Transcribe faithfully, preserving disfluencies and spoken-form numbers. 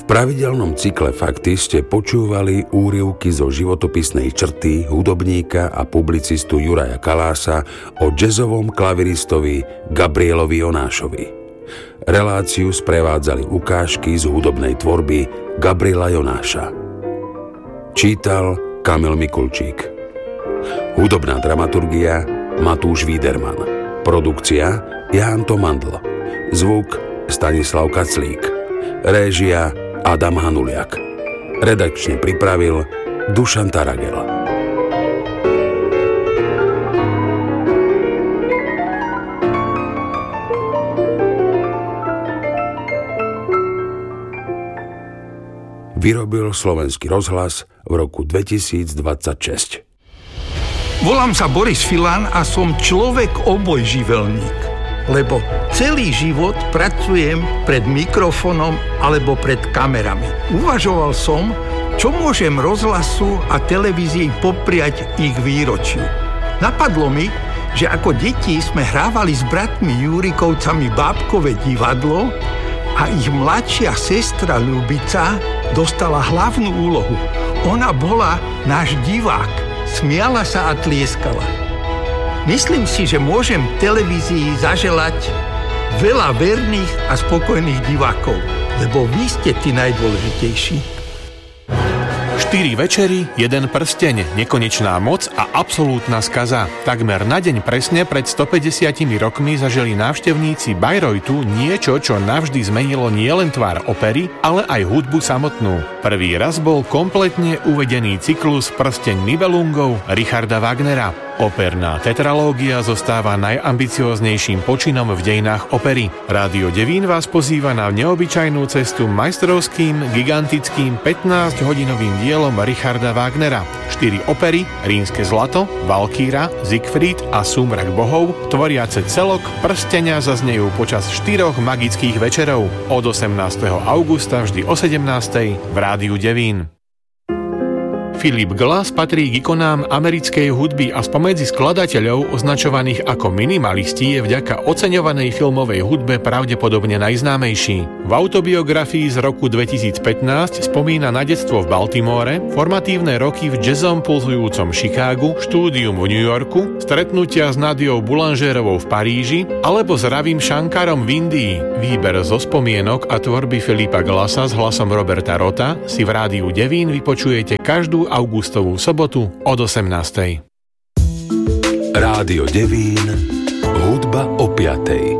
pravidelnom cykle Fakty ste počúvali úryvky zo životopisnej črty hudobníka a publicistu Juraja Kalása o jazzovom klaviristovi Gabrielovi Jonášovi. Reláciu sprevádzali ukážky z hudobnej tvorby Gabriela Jonáša. Čítal Kamil Mikulčík. Hudobná dramaturgia Matúš Víderman. Produkcia Ján Tomandl. Zvuk Stanislav Kaclík. Réžia Adam Hanuliak. Redakčne pripravil Dušan Taragel. Vyrobil Slovenský rozhlas v roku dvetisícdvadsaťšesť. Volám sa Boris Filan a som človek obojživelník. Lebo celý život pracujem pred mikrofónom alebo pred kamerami. Uvažoval som, čo môžem rozhlasu a televízii popriať ich výročiu. Napadlo mi, že ako deti sme hrávali s bratmi Júrikovcami bábkové divadlo a ich mladšia sestra Ľubica dostala hlavnú úlohu. Ona bola náš divák, smiala sa a tlieskala. Myslím si, že môžem televízii zaželať veľa verných a spokojných divákov, lebo vy ste tí najdôležitejší. Štyri večery, jeden prsteň, nekonečná moc a absolútna skaza. Takmer na deň presne pred stopäťdesiatimi rokmi zažili návštevníci Bayreuthu niečo, čo navždy zmenilo nielen tvár opery, ale aj hudbu samotnú. Prvý raz bol kompletne uvedený cyklus Prsteň Nibelungov Richarda Wagnera. Operná tetralógia zostáva najambicióznejším počinom v dejinách opery. Rádio Devín vás pozýva na neobyčajnú cestu majstrovským, gigantickým pätnásťhodinovým dielom Richarda Wagnera. Štyri opery, Rínske zlato, Valkýra, Siegfried a Súmrak bohov, tvoriace celok Prstenia zaznejú počas štyroch magických večerov od osemnásteho augusta vždy o sedemnástej v Rádiu Devín. Philip Glass patrí k ikonám americkej hudby a spomedzi skladateľov označovaných ako minimalisti je vďaka oceňovanej filmovej hudbe pravdepodobne najznámejší. V autobiografii z roku dvetisícpätnásť spomína na detstvo v Baltimore, formatívne roky v jazzom pulzujúcom Chicagu, štúdium v New Yorku, stretnutia s Nadiou Boulangerovou v Paríži alebo s Ravim Shankarom v Indii. Výber zo spomienok a tvorby Philipa Glassa s hlasom Roberta Rota si v Rádiu Devín vypočujete každú augustovú sobotu od osemnástej. Rádio Devín, hudba o piatej.